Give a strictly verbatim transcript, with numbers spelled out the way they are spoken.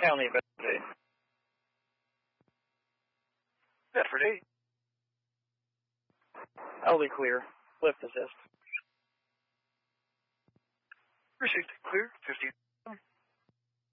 County investigate. Bedford eight. I'll be clear. Lift assist. Received. Clear. fifty.